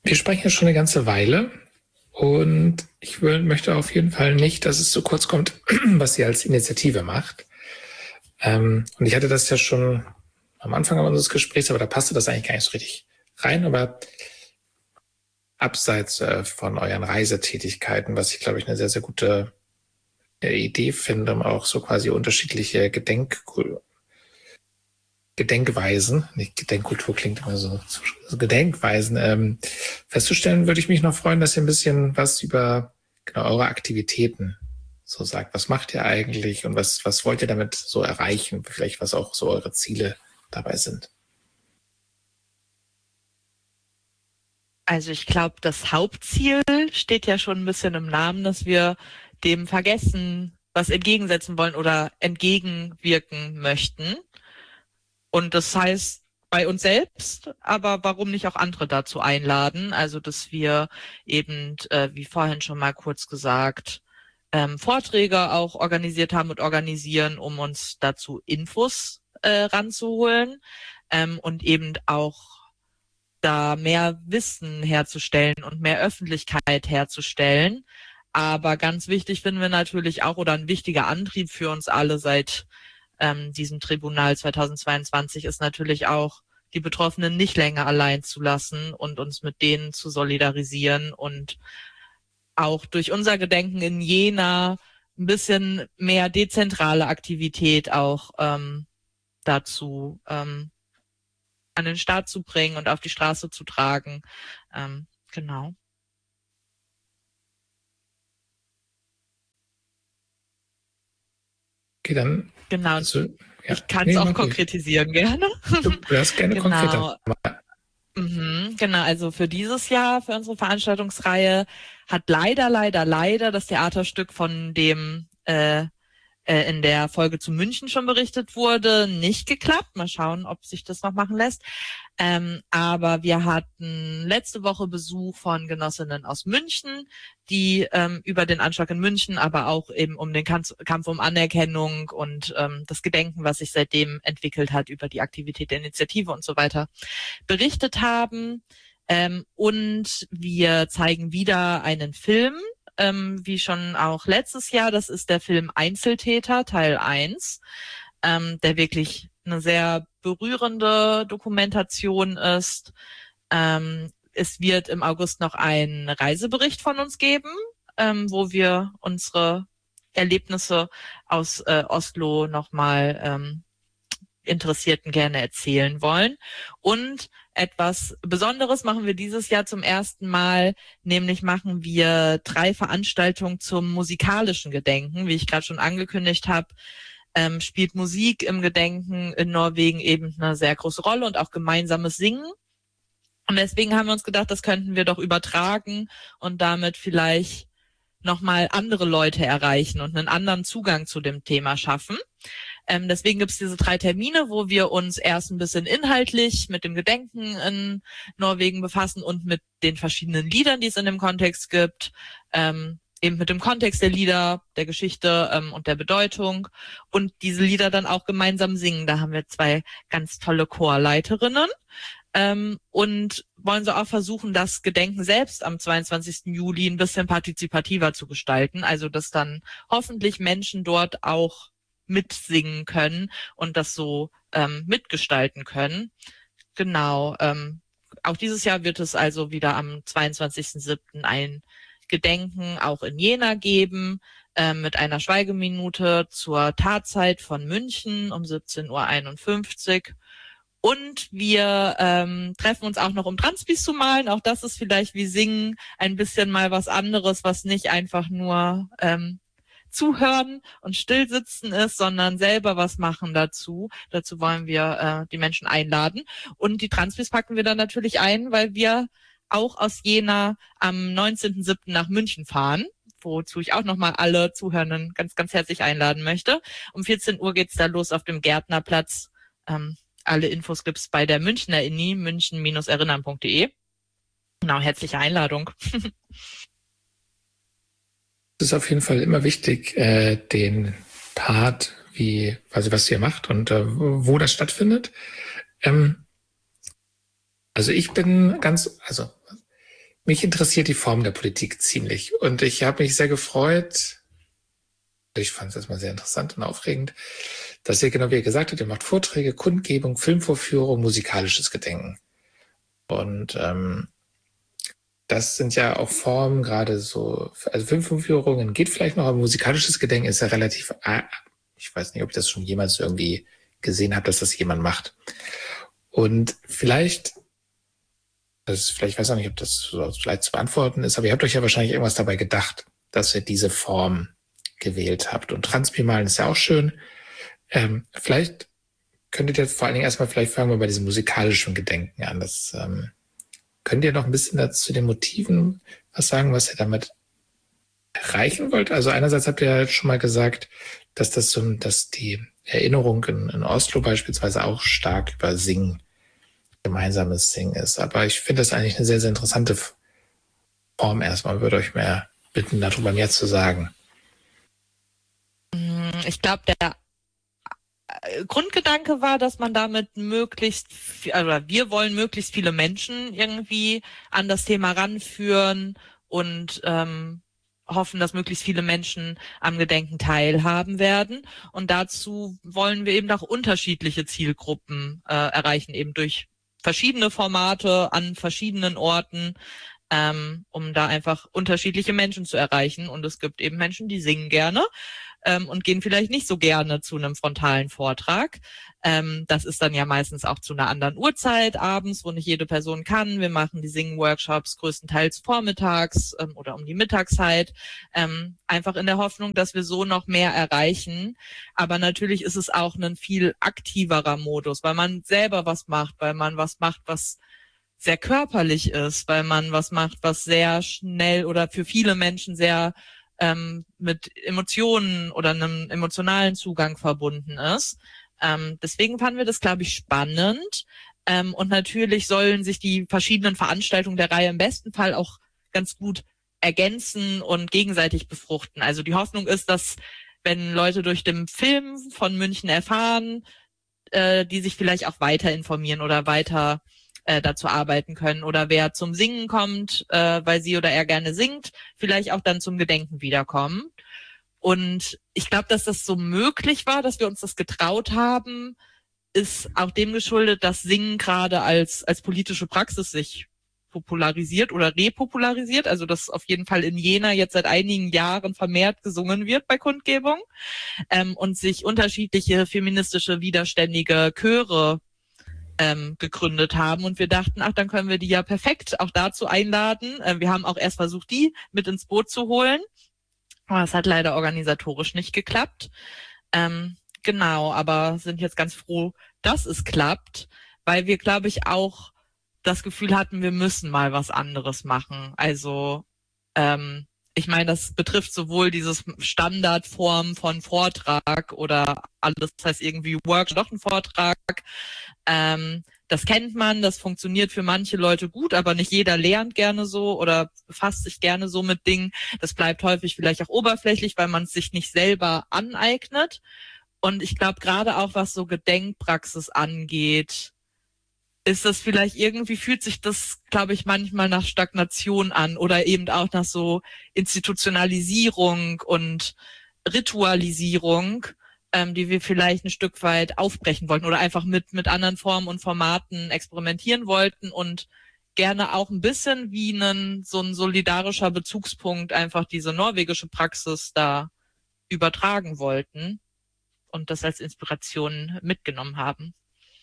Wir sprechen ja schon eine ganze Weile und möchte auf jeden Fall nicht, dass es zu kurz kommt, was ihr als Initiative macht. Und ich hatte das ja schon am Anfang unseres Gesprächs, aber da passte das eigentlich gar nicht so richtig rein. Aber abseits von euren Reisetätigkeiten, was ich, glaube ich, eine sehr, sehr gute Idee finde, um auch so quasi unterschiedliche Gedenkweisen, nicht Gedenkkultur klingt immer so Gedenkweisen, festzustellen, würde ich mich noch freuen, dass ihr ein bisschen was über genau eure Aktivitäten so sagt. Was macht ihr eigentlich und was wollt ihr damit so erreichen? Vielleicht was auch so eure Ziele dabei sind. Also ich glaube, das Hauptziel steht ja schon ein bisschen im Namen, dass wir dem Vergessen was entgegensetzen wollen oder entgegenwirken möchten. Und das heißt bei uns selbst, aber warum nicht auch andere dazu einladen? Also dass wir eben, wie vorhin schon mal kurz gesagt, Vorträge auch organisiert haben und organisieren, um uns dazu Infos ranzuholen und eben auch da mehr Wissen herzustellen und mehr Öffentlichkeit herzustellen. Aber ganz wichtig finden wir natürlich auch, oder ein wichtiger Antrieb für uns alle seit diesem Tribunal 2022 ist natürlich auch, die Betroffenen nicht länger allein zu lassen und uns mit denen zu solidarisieren und auch durch unser Gedenken in Jena ein bisschen mehr dezentrale Aktivität auch dazu an den Start zu bringen und auf die Straße zu tragen. Genau. Okay, dann. Genau. Also, ja. Ich kann es Nee, auch mach ruhig. konkretisieren gerne. Du darfst gerne konkreter Genau. machen. Genau, also für dieses Jahr, für unsere Veranstaltungsreihe, hat leider das Theaterstück, von dem in der Folge zu München schon berichtet wurde, nicht geklappt. Mal schauen, ob sich das noch machen lässt. Aber wir hatten letzte Woche Besuch von Genossinnen aus München, die über den Anschlag in München, aber auch eben um den Kampf um Anerkennung und das Gedenken, was sich seitdem entwickelt hat, über die Aktivität der Initiative und so weiter berichtet haben. Und wir zeigen wieder einen Film, wie schon auch letztes Jahr. Das ist der Film Einzeltäter Teil 1, der wirklich eine sehr berührende Dokumentation ist. Es wird im August noch einen Reisebericht von uns geben, wo wir unsere Erlebnisse aus Oslo nochmal Interessierten gerne erzählen wollen. Und etwas Besonderes machen wir dieses Jahr zum ersten Mal, nämlich machen wir 3 Veranstaltungen zum musikalischen Gedenken. Wie ich gerade schon angekündigt habe, spielt Musik im Gedenken in Norwegen eben eine sehr große Rolle und auch gemeinsames Singen. Und deswegen haben wir uns gedacht, das könnten wir doch übertragen und damit vielleicht nochmal andere Leute erreichen und einen anderen Zugang zu dem Thema schaffen. Deswegen gibt es diese 3 Termine, wo wir uns erst ein bisschen inhaltlich mit dem Gedenken in Norwegen befassen und mit den verschiedenen Liedern, die es in dem Kontext gibt, eben mit dem Kontext der Lieder, der Geschichte und der Bedeutung und diese Lieder dann auch gemeinsam singen. Da haben wir 2 ganz tolle Chorleiterinnen. Und wollen so auch versuchen, das Gedenken selbst am 22. Juli ein bisschen partizipativer zu gestalten. Also, dass dann hoffentlich Menschen dort auch mitsingen können und das so mitgestalten können. Genau. Auch dieses Jahr wird es also wieder am 22.07. ein Gedenken auch in Jena geben, mit einer Schweigeminute zur Tatzeit von München um 17:51 Uhr. Und wir treffen uns auch noch, um Transpis zu malen. Auch das ist vielleicht wie Singen ein bisschen mal was anderes, was nicht einfach nur zuhören und stillsitzen ist, sondern selber was machen dazu. Dazu wollen wir die Menschen einladen. Und die Transpis packen wir dann natürlich ein, weil wir auch aus Jena am 19.07. nach München fahren, wozu ich auch nochmal alle Zuhörenden ganz, ganz herzlich einladen möchte. Um 14 Uhr geht's da los auf dem Gärtnerplatz. Alle Infos gibt's bei der Münchner INI, münchen-erinnern.de. Genau, herzliche Einladung. Es ist auf jeden Fall immer wichtig, den Part, was ihr macht und wo das stattfindet. Also Mich interessiert die Form der Politik ziemlich. Und ich habe mich sehr gefreut, ich fand es erstmal sehr interessant und aufregend, dass ihr, genau wie ihr gesagt habt, ihr macht Vorträge, Kundgebung, Filmvorführung, musikalisches Gedenken. Und das sind ja auch Formen, gerade so, also Filmvorführungen geht vielleicht noch, aber musikalisches Gedenken ist ja relativ, ich weiß nicht, ob ich das schon jemals irgendwie gesehen habe, dass das jemand macht. Und vielleicht ich weiß auch nicht, ob das so leicht zu beantworten ist, aber ihr habt euch ja wahrscheinlich irgendwas dabei gedacht, dass ihr diese Form gewählt habt. Und Transbimalen ist ja auch schön. Vielleicht könntet ihr vor allen Dingen erstmal, vielleicht fangen wir bei diesem musikalischen Gedenken an. Das könnt ihr noch ein bisschen dazu zu den Motiven was sagen, was ihr damit erreichen wollt? Also einerseits habt ihr ja schon mal gesagt, dass dass die Erinnerung in Oslo beispielsweise auch stark über Singen, gemeinsames Singen ist. Aber ich finde das eigentlich eine sehr, sehr interessante Form erstmal. Würde euch mehr bitten, darüber mehr zu sagen. Ich glaube, der Grundgedanke war, dass man damit wir wollen möglichst viele Menschen irgendwie an das Thema ranführen und hoffen, dass möglichst viele Menschen am Gedenken teilhaben werden. Und dazu wollen wir eben auch unterschiedliche Zielgruppen erreichen, eben durch verschiedene Formate an verschiedenen Orten, um da einfach unterschiedliche Menschen zu erreichen. Und es gibt eben Menschen, die singen gerne und gehen vielleicht nicht so gerne zu einem frontalen Vortrag. Das ist dann ja meistens auch zu einer anderen Uhrzeit abends, wo nicht jede Person kann. Wir machen die Singen-Workshops größtenteils vormittags oder um die Mittagszeit, einfach in der Hoffnung, dass wir so noch mehr erreichen. Aber natürlich ist es auch ein viel aktiverer Modus, weil man selber was macht, weil man was macht, was sehr körperlich ist, weil man was macht, was sehr schnell oder für viele Menschen sehr mit Emotionen oder einem emotionalen Zugang verbunden ist. Deswegen fanden wir das, glaube ich, spannend. Und natürlich sollen sich die verschiedenen Veranstaltungen der Reihe im besten Fall auch ganz gut ergänzen und gegenseitig befruchten. Also die Hoffnung ist, dass wenn Leute durch den Film von München erfahren, die sich vielleicht auch weiter informieren oder weiter dazu arbeiten können. Oder wer zum Singen kommt, weil sie oder er gerne singt, vielleicht auch dann zum Gedenken wiederkommen. Und ich glaube, dass das so möglich war, dass wir uns das getraut haben, ist auch dem geschuldet, dass Singen gerade als politische Praxis sich popularisiert oder repopularisiert. Also dass auf jeden Fall in Jena jetzt seit einigen Jahren vermehrt gesungen wird bei Kundgebung und sich unterschiedliche feministische, widerständige Chöre gegründet haben. Und wir dachten, dann können wir die ja perfekt auch dazu einladen. Wir haben auch erst versucht, die mit ins Boot zu holen. Aber es hat leider organisatorisch nicht geklappt. Genau, aber sind jetzt ganz froh, dass es klappt, weil wir, glaube ich, auch das Gefühl hatten, wir müssen mal was anderes machen. Also ich meine, das betrifft sowohl dieses Standardform von Vortrag oder alles, das heißt irgendwie Workshop, doch ein Vortrag. Das kennt man, das funktioniert für manche Leute gut, aber nicht jeder lernt gerne so oder befasst sich gerne so mit Dingen. Das bleibt häufig vielleicht auch oberflächlich, weil man es sich nicht selber aneignet. Und ich glaube, gerade auch was so Gedenkpraxis angeht, ist das vielleicht irgendwie, fühlt sich das, glaube ich, manchmal nach Stagnation an oder eben auch nach so Institutionalisierung und Ritualisierung, die wir vielleicht ein Stück weit aufbrechen wollten oder einfach mit anderen Formen und Formaten experimentieren wollten und gerne auch ein bisschen wie so ein solidarischer Bezugspunkt einfach diese norwegische Praxis da übertragen wollten und das als Inspiration mitgenommen haben.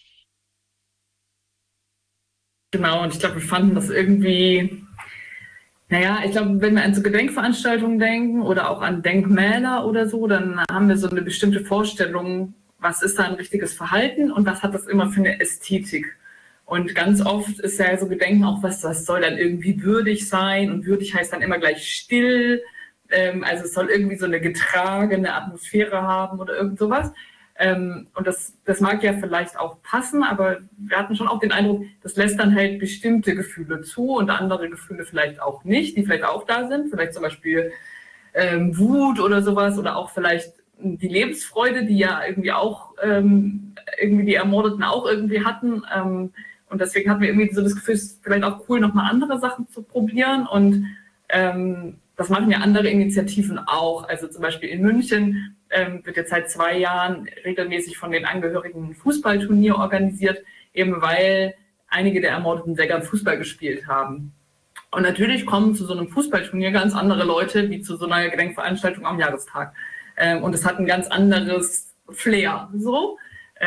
Genau, und ich glaube, wir fanden das irgendwie, ich glaube, wenn wir an so Gedenkveranstaltungen denken oder auch an Denkmäler oder so, dann haben wir so eine bestimmte Vorstellung, was ist da ein richtiges Verhalten und was hat das immer für eine Ästhetik. Und ganz oft ist ja so Gedenken auch, was soll dann irgendwie würdig sein und würdig heißt dann immer gleich still, also es soll irgendwie so eine getragene Atmosphäre haben oder irgend sowas. Und das mag ja vielleicht auch passen, aber wir hatten schon auch den Eindruck, das lässt dann halt bestimmte Gefühle zu und andere Gefühle vielleicht auch nicht, die vielleicht auch da sind, vielleicht zum Beispiel Wut oder sowas oder auch vielleicht die Lebensfreude, die ja irgendwie auch irgendwie die Ermordeten auch irgendwie hatten Und deswegen hatten wir irgendwie so das Gefühl, es ist vielleicht auch cool, nochmal andere Sachen zu probieren. Und das machen ja andere Initiativen auch. Also zum Beispiel in München wird jetzt seit 2 Jahren regelmäßig von den Angehörigen ein Fußballturnier organisiert, eben weil einige der ermordeten Sänger Fußball gespielt haben. Und natürlich kommen zu so einem Fußballturnier ganz andere Leute wie zu so einer Gedenkveranstaltung am Jahrestag. Und es hat ein ganz anderes Flair. So.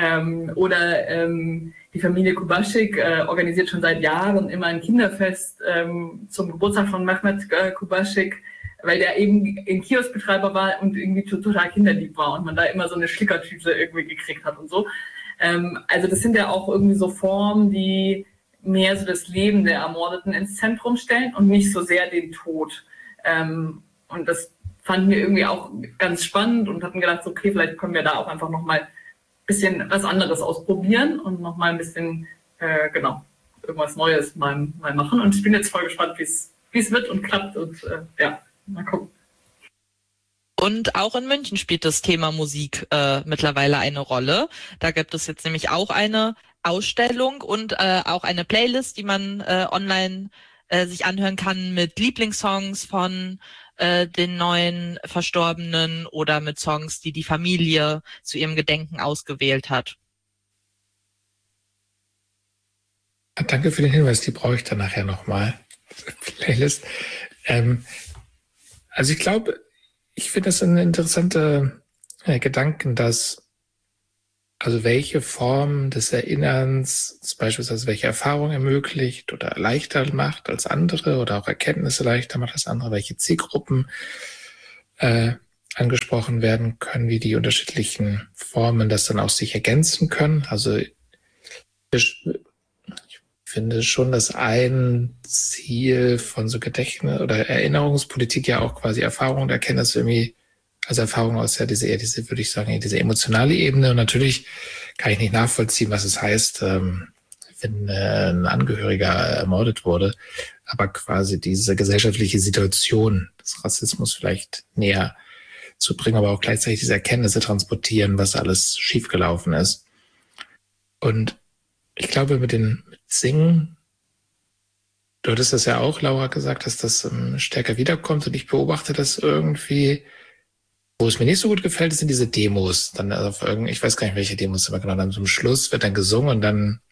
Die Familie Kubaschik organisiert schon seit Jahren immer ein Kinderfest zum Geburtstag von Mehmet Kubaschik, weil der eben ein Kioskbetreiber war und irgendwie total kinderlieb war und man da immer so eine Schlickertüte irgendwie gekriegt hat und so. Also das sind ja auch irgendwie so Formen, die mehr so das Leben der Ermordeten ins Zentrum stellen und nicht so sehr den Tod. Und das fanden wir irgendwie auch ganz spannend und hatten gedacht, okay, vielleicht können wir da auch einfach nochmal ein bisschen was anderes ausprobieren und nochmal ein bisschen, irgendwas Neues mal machen. Und ich bin jetzt voll gespannt, wie es wird und klappt und mal gucken. Und auch in München spielt das Thema Musik mittlerweile eine Rolle. Da gibt es jetzt nämlich auch eine Ausstellung und auch eine Playlist, die man online sich anhören kann mit Lieblingssongs von den neuen Verstorbenen oder mit Songs, die die Familie zu ihrem Gedenken ausgewählt hat. Danke für den Hinweis, die brauche ich dann nachher nochmal. Playlist. Also ich finde das ein interessanter Gedanken, dass also welche Form des Erinnerns, beispielsweise welche Erfahrung ermöglicht oder leichter macht als andere oder auch Erkenntnisse leichter macht als andere, welche Zielgruppen angesprochen werden können, wie die unterschiedlichen Formen das dann auch sich ergänzen können. Also ich finde schon, dass ein Ziel von so Gedächtnis- oder Erinnerungspolitik ja auch quasi Erfahrung und Erkenntnis irgendwie als Erfahrung aus diese, würde ich sagen, diese emotionale Ebene. Und natürlich kann ich nicht nachvollziehen, was es heißt, wenn ein Angehöriger ermordet wurde, aber quasi diese gesellschaftliche Situation des Rassismus vielleicht näher zu bringen, aber auch gleichzeitig diese Erkenntnisse transportieren, was alles schiefgelaufen ist. Und ich glaube, mit Singen, du hattest das ja auch, Laura, gesagt, dass das stärker wiederkommt und ich beobachte das irgendwie. Wo es mir nicht so gut gefällt, sind diese Demos. Dann ich weiß gar nicht, welche Demos, aber genau, dann zum Schluss wird dann gesungen und dann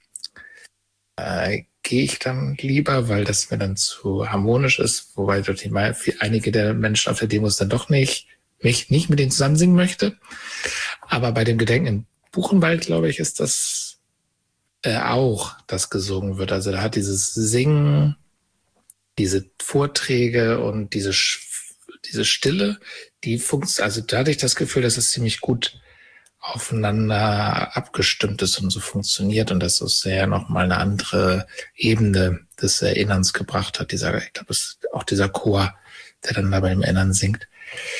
gehe ich dann lieber, weil das mir dann zu harmonisch ist, wobei einige der Menschen auf der Demos dann doch mich nicht mit denen zusammen singen möchte. Aber bei dem Gedenken in Buchenwald, glaube ich, ist das auch, dass gesungen wird. Also da hat dieses Singen, diese Vorträge und diese Stille, also da hatte ich das Gefühl, dass es ziemlich gut aufeinander abgestimmt ist und so funktioniert und dass es sehr nochmal eine andere Ebene des Erinnerns gebracht hat. Ich glaube, es ist auch dieser Chor, der dann da bei dem Erinnern singt.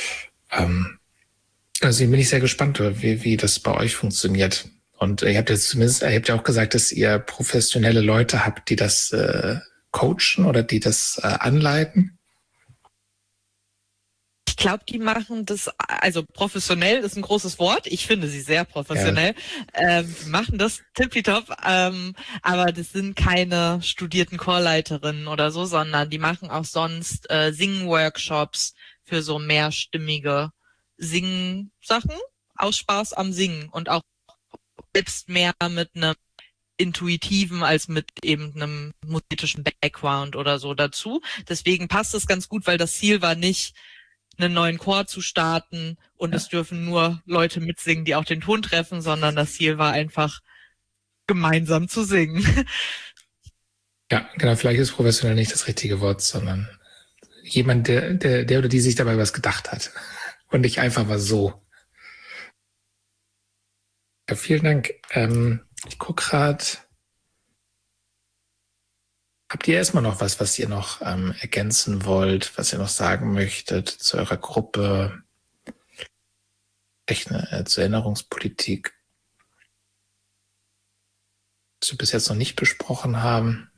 Also bin ich sehr gespannt, wie das bei euch funktioniert. Und ihr habt ja auch gesagt, dass ihr professionelle Leute habt, die das coachen oder die das anleiten. Ich glaube, die machen das, also professionell ist ein großes Wort. Ich finde sie sehr professionell. Ja. Die machen das tippitopp, aber das sind keine studierten Chorleiterinnen oder so, sondern die machen auch sonst Singen-Workshops für so mehrstimmige Singen-Sachen aus Spaß am Singen und auch selbst mehr mit einem intuitiven als mit eben einem musikalischen Background oder so dazu. Deswegen passt es ganz gut, weil das Ziel war nicht, einen neuen Chor zu starten und es dürfen nur Leute mitsingen, die auch den Ton treffen, sondern das Ziel war einfach, gemeinsam zu singen. Ja, genau, vielleicht ist professionell nicht das richtige Wort, sondern jemand, der oder die sich dabei was gedacht hat und nicht einfach mal so. Ja, vielen Dank. Ich gucke gerade. Habt ihr erstmal noch was ihr noch ergänzen wollt, was ihr noch sagen möchtet zu eurer Gruppe, zur Erinnerungspolitik, was wir bis jetzt noch nicht besprochen haben?